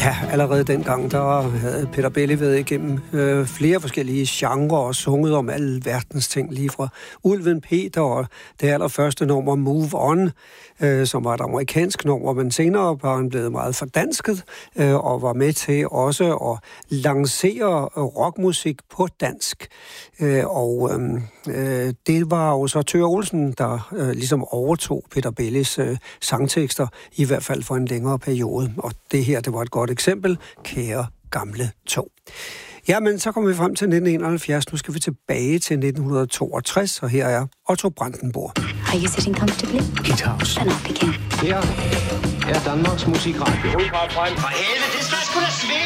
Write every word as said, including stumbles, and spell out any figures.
Ja, allerede dengang, der havde Peter Belli været igennem øh, flere forskellige genrer og sunget om alle verdens ting, lige fra Ulven Peter og det allerførste nummer Move On, øh, som var et amerikansk nummer, men senere var han blevet meget fordansket øh, og var med til også at lancere rockmusik på dansk. Øh, og øh, det var jo så Thøger Olsen, der øh, ligesom overtog Peter Bellis øh, sangtekster, i hvert fald for en længere periode. Og det her, det var et godt eksempel. Kære gamle tog. Jamen, så kommer vi frem til nitten enoghalvfjerds. Nu skal vi tilbage til nitten toogtres, og her er Otto Brandenburg. Are you sitting comfortably? Hit House. Then I'll begin. Her er Danmarks Musikradio. For helvede, det skal sgu da svære!